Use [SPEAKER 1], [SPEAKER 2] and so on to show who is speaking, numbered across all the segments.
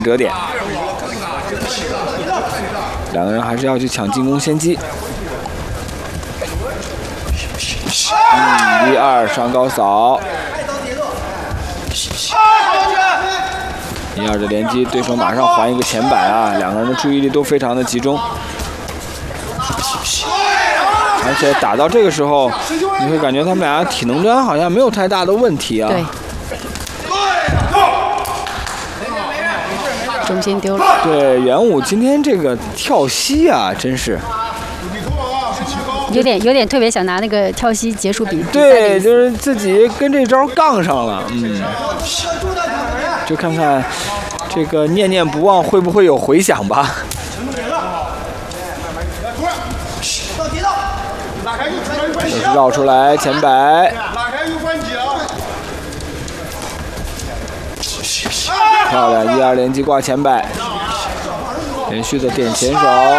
[SPEAKER 1] 折点。两个人还是要去抢进攻先机。1-2上高扫。1-2的连击，对手马上还一个前板啊！两个人的注意力都非常的集中。而且打到这个时候，你会感觉他们俩体能端好像没有太大的问题啊。
[SPEAKER 2] 对。中心丢了。
[SPEAKER 1] 对，元武今天这个跳膝啊，真是
[SPEAKER 2] 有点特别想拿那个跳膝结束比赛。
[SPEAKER 1] 对，就是自己跟这招杠上了，就看看这个念念不忘会不会有回响吧。就是绕出来前摆，漂亮！1-2连击挂前摆，连续的点前手。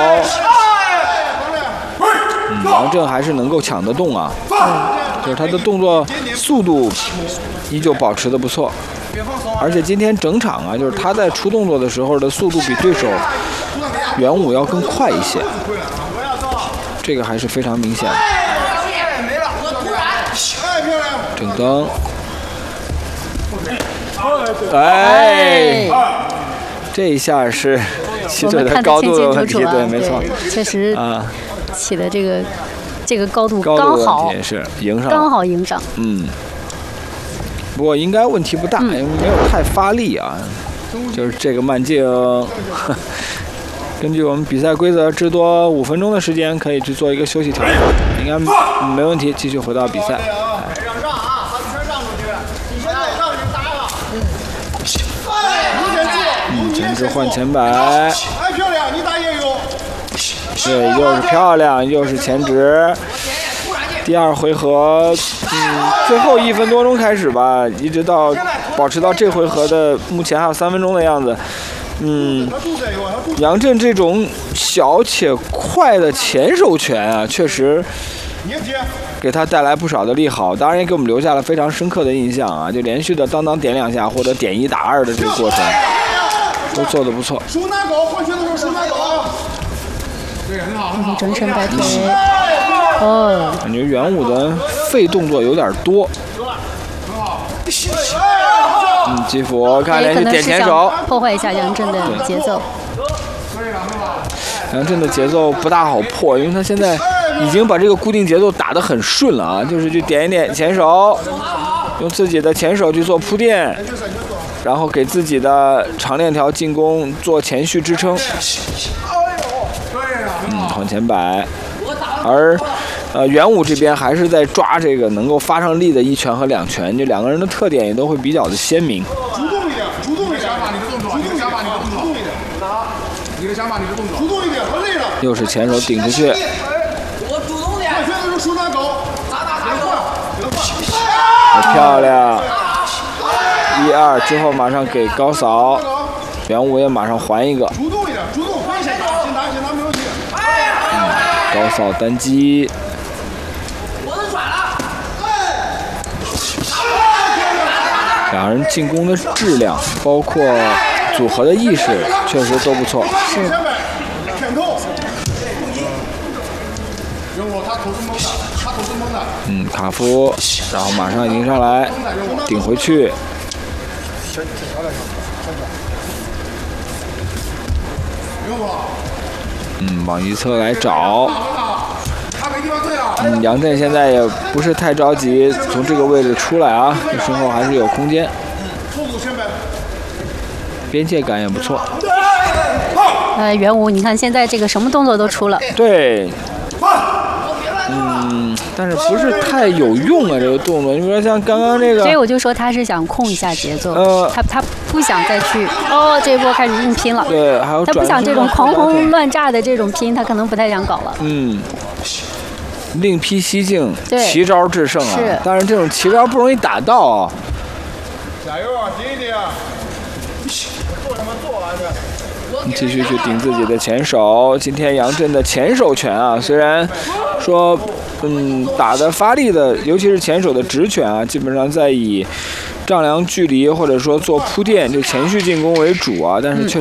[SPEAKER 1] 杨震还是能够抢得动啊，就是他的动作速度依旧保持得不错，而且今天整场啊，就是他在出动作的时候的速度比对手元武要更快一些，这个还是非常明显的。正蹬，哎，这一下是起腿的高度的问题，对，没错，
[SPEAKER 2] 确实啊，起的这个高度刚好
[SPEAKER 1] 是迎上，
[SPEAKER 2] 刚好迎上。
[SPEAKER 1] 不过应该问题不大，因为没有太发力啊。就是这个慢镜，根据我们比赛规则，至多5分钟的时间可以去做一个休息调整，应该没问题，继续回到比赛。前置换前摆，对，又是漂亮，又是前直。第2回合，最后1分多钟开始吧，一直到保持到这回合的目前还有3分钟的样子。杨震这种小且快的前手拳啊，确实给他带来不少的利好，当然也给我们留下了非常深刻的印象啊！就连续的当点2下，或者点1打2的这个过程，都做得不错。
[SPEAKER 3] 手拿高，换拳的时候手拿高。对，很好，很好。
[SPEAKER 2] 转身摆腿。
[SPEAKER 1] 感觉元武的废动作有点多。基辅看连续点前手，
[SPEAKER 2] 破坏一下杨震的节奏。
[SPEAKER 1] 杨震的节奏不大好破，因为他现在已经把这个固定节奏打得很顺了啊，就是去点一点前手，用自己的前手去做铺垫，然后给自己的长链条进攻做前续支撑。换前摆，而元武这边还是在抓这个能够发上力的1拳和2拳，这两个人的特点也都会比较的鲜明。
[SPEAKER 3] 主动一点，主动一点，想法你的动作，你的想法你的动作，主动一点，你的想法你的动作，主动一点，很累了。
[SPEAKER 1] 又是前手顶出去。
[SPEAKER 3] 我主动点。换拳的时候手拿高，
[SPEAKER 1] 漂亮！1-2之后马上给高扫，元武也马上还一个。
[SPEAKER 3] 主动一点，主动，快先打，先打没问题。
[SPEAKER 1] 高扫单击。两人进攻的质量，包括组合的意识，确实都不错。
[SPEAKER 2] 是。
[SPEAKER 3] 拳头。他头是蒙的，他头是蒙的。
[SPEAKER 1] 卡夫，然后马上迎上来，顶回去。往一侧来找。杨震现在也不是太着急从这个位置出来啊，身后还是有空间，边界感也不错。
[SPEAKER 2] 元武，你看现在这个什么动作都出了。
[SPEAKER 1] 对。但是不是太有用啊？这个动作，你比如说像刚刚这个，
[SPEAKER 2] 所以我就说他是想控一下节奏，他不想再去这一波开始硬拼了。
[SPEAKER 1] 对，还有
[SPEAKER 2] 他不想这种狂轰乱炸的这种拼，他可能不太想搞了。
[SPEAKER 1] 另辟蹊径，奇招制胜啊！但是这种奇招不容易打到啊。
[SPEAKER 3] 加油啊，紧一点啊！做什么做完的？
[SPEAKER 1] 继续去顶自己的前手。今天杨震的前手拳啊，虽然说打的发力的，尤其是前手的直拳啊，基本上在以丈量距离或者说做铺垫，就前续进攻为主啊，但是确